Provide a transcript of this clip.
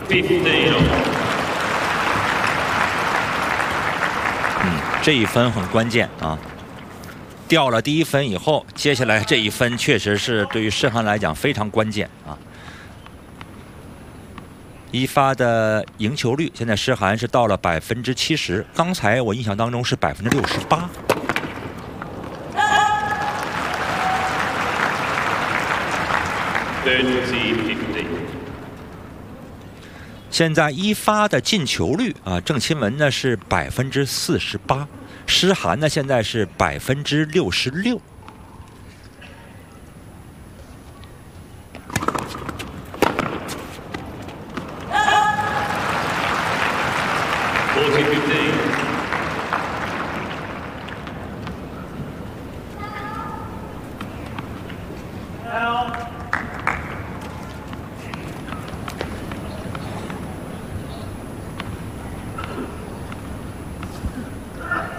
这一分很关键啊！掉了第1分以后，接下来这一分确实是对于申涵来讲非常关键啊。一发的赢球率现在申涵是到了70%，刚才我印象当中是68%。现在一发的进球率啊，郑钦文呢是48%，诗涵呢现在是66%。